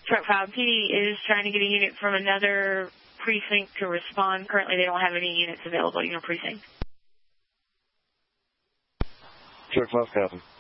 Truck 5 PD is trying to get a unit from another precinct to respond. Currently, they don't have any units available in your precinct. Truck 5 copy.